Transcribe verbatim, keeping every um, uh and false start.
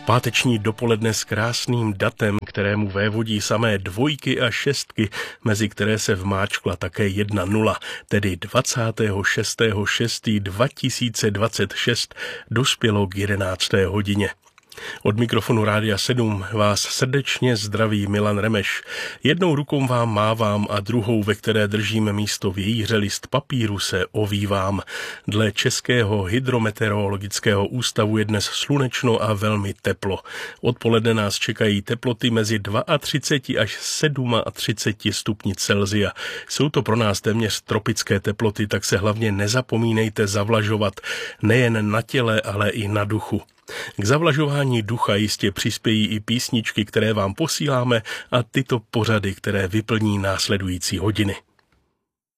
Páteční dopoledne s krásným datem, kterému vévodí samé dvojky a šestky, mezi které se vmáčkla také jedna nula, tedy dvacátého šestého šestého dva tisíce dvacet šest, dospělo k jedenácté hodině. Od mikrofonu Rádia sedm vás srdečně zdraví Milan Remeš. Jednou rukou vám mávám a druhou, ve které držíme místo vějíře list papíru, se ovívám. Dle Českého hydrometeorologického ústavu je dnes slunečno a velmi teplo. Odpoledne nás čekají teploty mezi třicet dva až třicet sedm stupni Celsia. Jsou to pro nás téměř tropické teploty, tak se hlavně nezapomínejte zavlažovat nejen na těle, ale i na duchu. K zavlažování ducha jistě přispějí i písničky, které vám posíláme, a tyto pořady, které vyplní následující hodiny.